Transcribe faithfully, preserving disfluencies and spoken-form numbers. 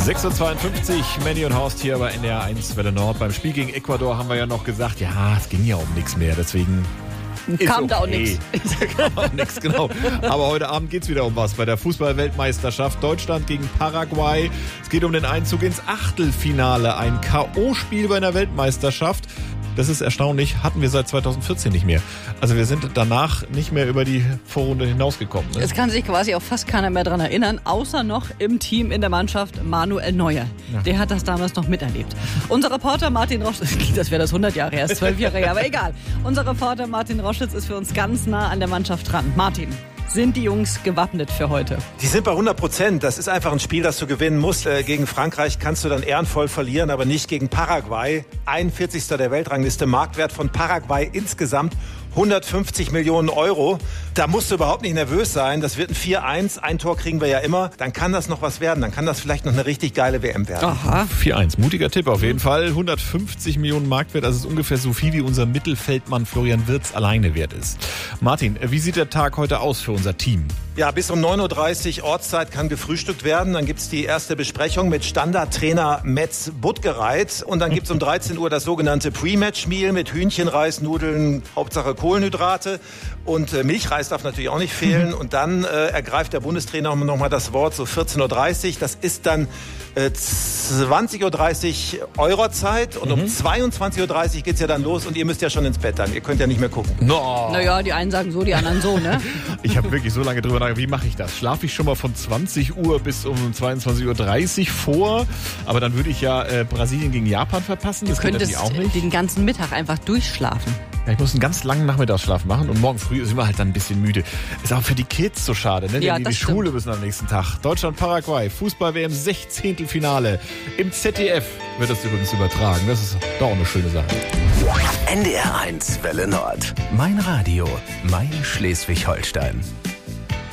sechs Uhr zweiundfünfzig, Manny und Horst hier bei N D R eins Welle Nord. Beim Spiel gegen Ecuador haben wir ja noch gesagt, ja, es ging ja um nichts mehr, deswegen kam okay. da auch nichts. Kam auch nichts, genau. Aber heute Abend geht es wieder um was bei der Fußball-Weltmeisterschaft. Deutschland gegen Paraguay. Es geht um den Einzug ins Achtelfinale. Ein K O-Spiel bei einer Weltmeisterschaft. Das ist erstaunlich, hatten wir seit zweitausendvierzehn nicht mehr. Also wir sind danach nicht mehr über die Vorrunde hinausgekommen. Ne? Es kann sich quasi auch fast keiner mehr dran erinnern, außer noch im Team, in der Mannschaft Manuel Neuer. Ja. Der hat das damals noch miterlebt. Unser Reporter Martin Roschitz, das wäre das hundert Jahre erst, zwölf Jahre her, aber egal. Unser Reporter Martin Roschitz ist für uns ganz nah an der Mannschaft dran. Martin, sind die Jungs gewappnet für heute? Die sind bei hundert Prozent. Das ist einfach ein Spiel, das du gewinnen musst. Äh, gegen Frankreich kannst du dann ehrenvoll verlieren, aber nicht gegen Paraguay. einundvierzigster der Weltrangliste, Marktwert von Paraguay insgesamt hundertfünfzig Millionen Euro. Da musst du überhaupt nicht nervös sein. Das wird ein vier eins. Ein Tor kriegen wir ja immer. Dann kann das noch was werden. Dann kann das vielleicht noch eine richtig geile W M werden. Aha. vier eins. Mutiger Tipp auf jeden Fall. hundertfünfzig Millionen Marktwert. Also ist ungefähr so viel, wie unser Mittelfeldmann Florian Wirtz alleine wert ist. Martin, wie sieht der Tag heute aus für unser Team? Ja, bis um neun Uhr dreißig Ortszeit kann gefrühstückt werden. Dann gibt's die erste Besprechung mit Standardtrainer Metz Buttgereit. Und dann gibt's um dreizehn Uhr das sogenannte Pre-Match-Meal mit Hühnchen, Reis, Nudeln, Hauptsache Kohlenhydrate. Und äh, Milchreis darf natürlich auch nicht fehlen. Und dann äh, ergreift der Bundestrainer nochmal das Wort, so vierzehn Uhr dreißig. Das ist dann äh, zwanzig Uhr dreißig eurer Zeit. Und mhm. um zweiundzwanzig Uhr dreißig geht's ja dann los. Und ihr müsst ja schon ins Bett dann. Ihr könnt ja nicht mehr gucken. No. Naja, die einen sagen so, die anderen so, ne? Ich habe wirklich so lange drüber nachgedacht, wie mache ich das? Schlafe ich schon mal von zwanzig Uhr bis um zweiundzwanzig Uhr dreißig vor? Aber dann würde ich ja äh, Brasilien gegen Japan verpassen. Das du könntest auch nicht. Den ganzen Mittag einfach durchschlafen. Ja, ich muss einen ganz langen Nachmittagsschlaf machen und morgen früh sind wir halt dann ein bisschen müde. Ist auch für die Kids so schade, ne? Ja, Denn die, die Schule müssen am nächsten Tag. Deutschland-Paraguay, Fußball-W M Sechzehntelfinale. Im Z D F wird das übrigens übertragen. Das ist doch eine schöne Sache. N D R eins Welle Nord. Mein Radio, mein Schleswig-Holstein.